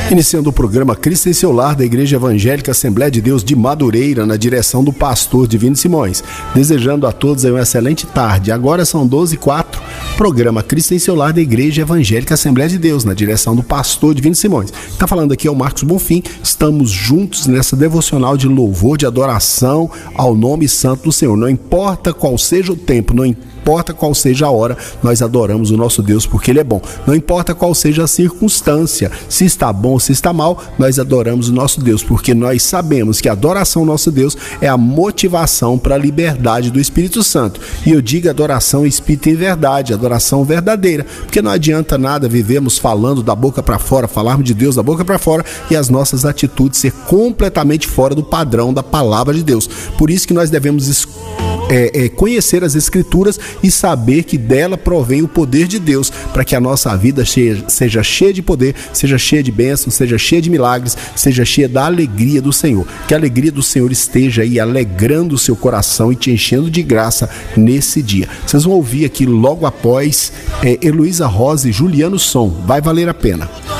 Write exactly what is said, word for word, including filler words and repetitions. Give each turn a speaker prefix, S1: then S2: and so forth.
S1: Iniciando o programa Cristo em seu Lar da Igreja Evangélica Assembleia de Deus de Madureira, na direção do pastor Divino Simões. Desejando a todos uma excelente tarde. Agora são doze e quatro, programa Cristo em seu Lar da Igreja Evangélica Assembleia de Deus, na direção do pastor Divino Simões. Está falando aqui é o Marcos Bonfim. Estamos juntos nessa devocional de louvor, de adoração ao nome santo do Senhor. Não importa qual seja o tempo, não importa Não importa qual seja a hora, nós adoramos o nosso Deus porque Ele é bom. Não importa qual seja a circunstância, se está bom ou se está mal, nós adoramos o nosso Deus, porque nós sabemos que a adoração ao nosso Deus é a motivação para a liberdade do Espírito Santo. E eu digo adoração espírita em verdade, adoração verdadeira, porque não adianta nada vivermos falando da boca para fora, falarmos de Deus da boca para fora e as nossas atitudes ser completamente fora do padrão da palavra de Deus. Por isso que nós devemos escolher É, é, conhecer as Escrituras e saber que dela provém o poder de Deus, para que a nossa vida cheia, seja cheia de poder, seja cheia de bênçãos, seja cheia de milagres, seja cheia da alegria do Senhor. Que a alegria do Senhor esteja aí alegrando o seu coração e te enchendo de graça nesse dia. Vocês vão ouvir aqui logo após é, Heloísa Rosa e Juliano Som. Vai valer a pena.